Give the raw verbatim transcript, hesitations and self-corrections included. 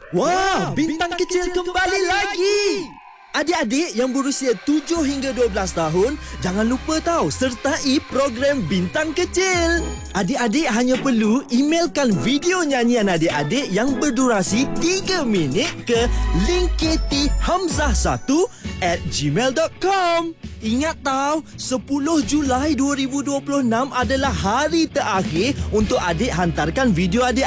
Wah, Bintang Kecil kembali lagi. Adik-adik yang berusia tujuh hingga dua belas tahun, jangan lupa tahu sertai program Bintang Kecil. Adik-adik hanya perlu emailkan video nyanyian adik-adik yang berdurasi tiga minit ke linketihamzah satu at gmail dot com. Ingat tahu, sepuluh Julai dua ribu dua puluh enam adalah hari terakhir untuk adik hantarkan video adik